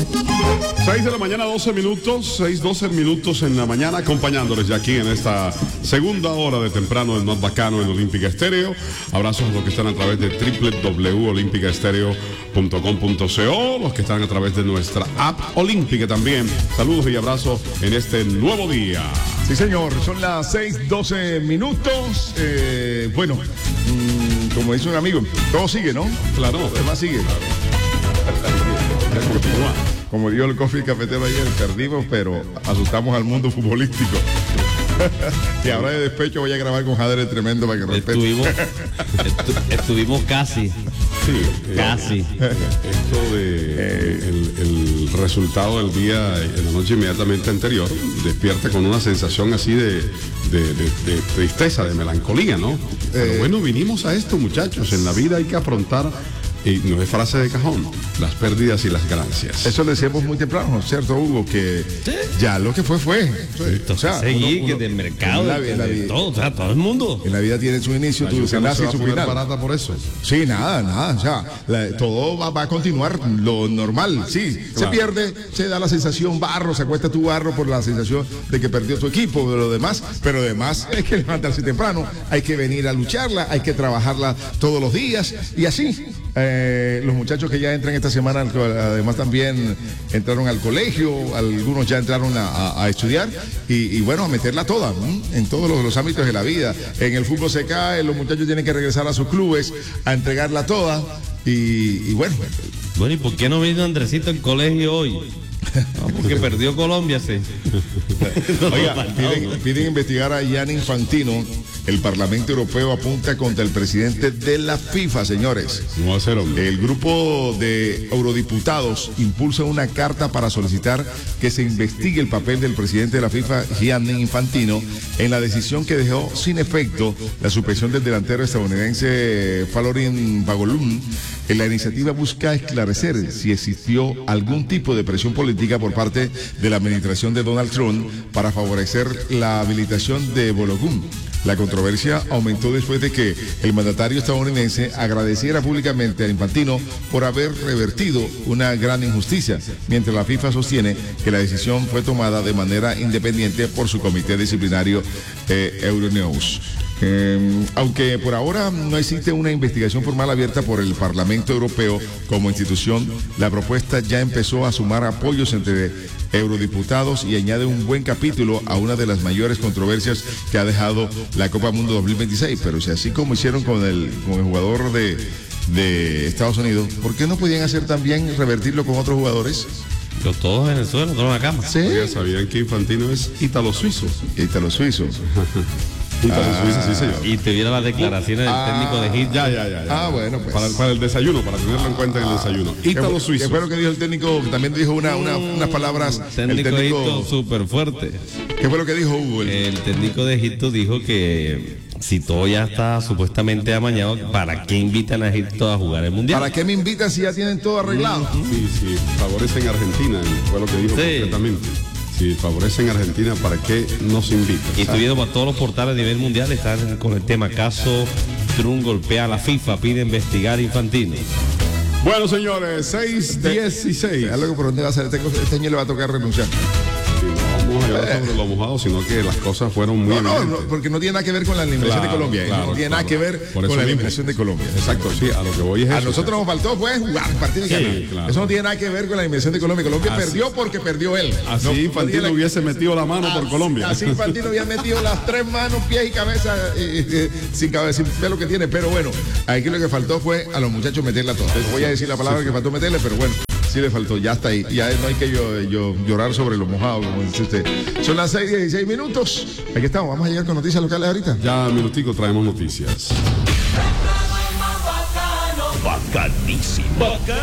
6 de la mañana, 12 minutos, 6:12 minutos en la mañana, acompañándoles ya aquí en esta segunda hora de temprano del más bacano en Olímpica Estéreo. Abrazos a los que están a través de www.olimpicaestereo.com.co, los que están a través de nuestra app Olímpica también. Saludos y abrazos en este nuevo día. Sí, señor, son las 6:12 minutos. Bueno, como dice un amigo, todo sigue, ¿no? Claro. Lo demás sigue. Como dijo el Coffee Cafetero ayer, perdimos, pero asustamos al mundo futbolístico. Y ahora de despecho voy a grabar con Jader Tremendo para que respete. Estuvimos casi. Sí, casi. Esto de el resultado del día en la noche inmediatamente anterior despierta con una sensación así de tristeza, de melancolía, ¿no? Pero bueno, vinimos a esto, muchachos. En la vida hay que afrontar, y no es frase de cajón, las pérdidas y las ganancias. Eso lo decíamos muy temprano, ¿cierto, Hugo? Que ya lo que fue. O sea, seguir, que del mercado, de todo, o sea, todo el mundo. En la vida tiene su inicio, tu desenlace y su final. Barata por eso. Sí, nada, o sea, todo va a continuar lo normal, sí. Claro. Se pierde, se da la sensación barro, se acuesta tu barro por la sensación de que perdió tu equipo, de lo demás, pero además hay que levantarse temprano, hay que venir a lucharla, hay que trabajarla todos los días y así. Los muchachos que ya entran esta semana, además también entraron al colegio, algunos ya entraron a estudiar y bueno, a meterla toda, ¿no? En todos los ámbitos de la vida. En el fútbol se cae, los muchachos tienen que regresar a sus clubes a entregarla toda y bueno. Bueno, ¿y por qué no vino Andresito al colegio hoy? No, porque perdió Colombia, sí. Oiga, piden investigar a Gianni Infantino. El Parlamento Europeo apunta contra el presidente de la FIFA, señores. No va a ser, hombre. El grupo de eurodiputados impulsa una carta para solicitar que se investigue el papel del presidente de la FIFA, Gianni Infantino, en la decisión que dejó sin efecto la suspensión del delantero estadounidense Falorin Balogun. La iniciativa busca esclarecer si existió algún tipo de presión política por parte de la administración de Donald Trump para favorecer la habilitación de Balogun. La controversia aumentó después de que el mandatario estadounidense agradeciera públicamente a Infantino por haber revertido una gran injusticia, mientras la FIFA sostiene que la decisión fue tomada de manera independiente por su comité disciplinario Euronews. Aunque por ahora no existe una investigación formal abierta por el Parlamento Europeo como institución, la propuesta ya empezó a sumar apoyos entre eurodiputados y añade un buen capítulo a una de las mayores controversias que ha dejado la Copa Mundo 2026. Pero si así como hicieron con el jugador de Estados Unidos, ¿por qué no podían hacer también revertirlo con otros jugadores? Todos en el suelo, todos en la cama. ¿Sí? Oiga, ¿sabían que Infantino es ítalo-suizo? Ítalo-suizo. Ítalo-suizo, sí, señor. Y te viera las declaraciones del técnico de Hit. Ya. Bueno, pues. Para el desayuno, para tenerlo en cuenta en el desayuno. Ítalo-suizo. ¿Qué fue lo que dijo el técnico? También dijo unas palabras. Técnico de Egipto súper fuerte. ¿Qué fue lo que dijo Hugo? El técnico de Egipto dijo que si todo ya está supuestamente amañado, ¿para qué invitan a Egipto a jugar el Mundial? ¿Para qué me invitan si ya tienen todo arreglado? Sí, favorecen a Argentina, fue lo que dijo concretamente. Si favorecen a Argentina, ¿para qué nos invitan? Y estuvieron para todos los portales a nivel mundial, están con el tema caso Trump golpea a la FIFA, pide investigar a Infantino. Bueno, señores, 6:16. Algo por dónde va a ser este año le va a tocar renunciar. No vamos a hablar sobre lo mojado, sino que las cosas fueron muy No, porque no tiene nada que ver con la eliminación de Colombia. No tiene nada que ver con la eliminación de Colombia. Exacto, sí, a lo que voy es eso. A nosotros nos faltó fue jugar partido y ganar. Claro. Eso no tiene nada que ver con la eliminación de Colombia. Colombia perdió porque perdió él. Así Infantino hubiese metido la mano por Colombia. Así Infantino había metido las tres manos, pies y cabeza, sin pelo que tiene. Pero bueno, aquí lo que faltó fue a los muchachos meterla toda. No voy a decir la palabra que faltó meterle, pero bueno. Sí le faltó, ya está ahí. Ya no hay que llorar sobre lo mojado, como dice usted. Son las 6:16 minutos. Aquí estamos, vamos a llegar con noticias locales ahorita. Ya, minutico, traemos noticias. Bacanísimo.